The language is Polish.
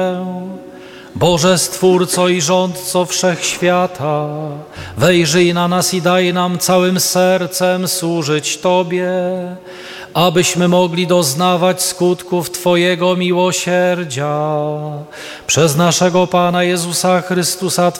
Boże Stwórco i Rządco Wszechświata, wejrzyj na nas i daj nam całym sercem służyć Tobie, abyśmy mogli doznawać skutków Twojego miłosierdzia. Przez naszego Pana Jezusa Chrystusa,